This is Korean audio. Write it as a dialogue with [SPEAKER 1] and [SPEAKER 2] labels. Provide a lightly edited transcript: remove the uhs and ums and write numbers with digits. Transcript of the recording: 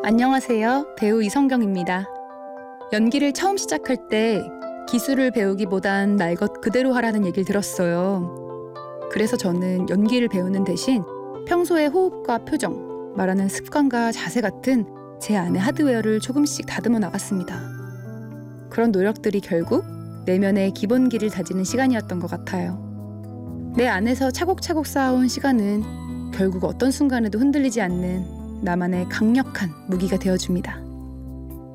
[SPEAKER 1] 안녕하세요. 배우 이성경입니다. 연기를 처음 시작할 때 기술을 배우기보단 날 것 그대로 하라는 얘기를 들었어요. 그래서 저는 연기를 배우는 대신 평소의 호흡과 표정, 말하는 습관과 자세 같은 제 안의 하드웨어를 조금씩 다듬어 나갔습니다. 그런 노력들이 결국 내면의 기본기를 다지는 시간이었던 것 같아요. 내 안에서 차곡차곡 쌓아온 시간은 결국 어떤 순간에도 흔들리지 않는 나만의 강력한 무기가 되어줍니다.